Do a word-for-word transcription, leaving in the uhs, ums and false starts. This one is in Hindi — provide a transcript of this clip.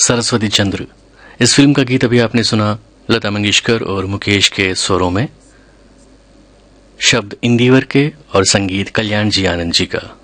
सरस्वती चंद्र। इस फिल्म का गीत अभी आपने सुना लता मंगेशकर और मुकेश के स्वरों में, शब्द इंदिवर के और संगीत कल्याण जी आनंद जी का।